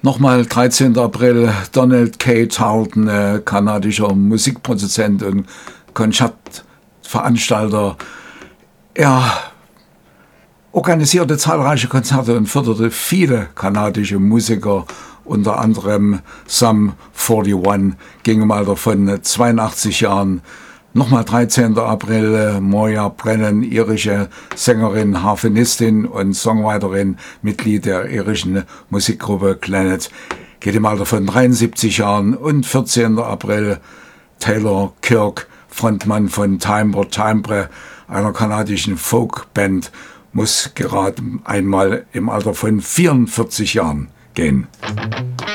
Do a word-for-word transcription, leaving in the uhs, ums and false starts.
Nochmal dreizehnten April, Donald K. Tarleton, äh, kanadischer Musikproduzent und Konzertveranstalter. Er organisierte zahlreiche Konzerte und förderte viele kanadische Musiker, unter anderem Sum einundvierzig, ging im Alter von zweiundachtzig Jahren. Nochmal dreizehnten April, Moya Brennan, irische Sängerin, Harfenistin und Songwriterin, Mitglied der irischen Musikgruppe Clannad, geht im Alter von dreiundsiebzig Jahren. Und vierzehnten April, Taylor Kirk, Frontmann von Timbre Timbre, einer kanadischen Folkband, muss gerade einmal im Alter von vierundvierzig Jahren gehen.